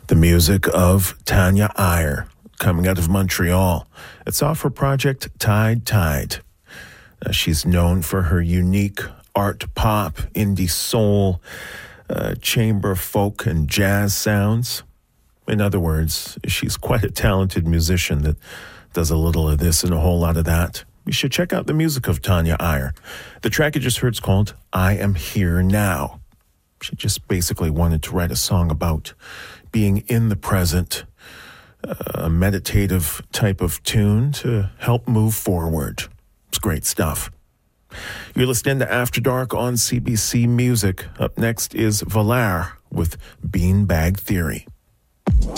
The music of Tanya Iyer, coming out of Montreal. It's off her project Tide Tide. She's known for her unique art pop, indie soul, chamber folk and jazz sounds. In other words, she's quite a talented musician that does a little of this and a whole lot of that. You should check out the music of Tanya Iyer. The track you just heard is called I Am Here Now. She just basically wanted to write a song about being in the present, a meditative type of tune to help move forward. It's great stuff. You're listening to After Dark on CBC Music. Up next is Valar with Beanbag Theory.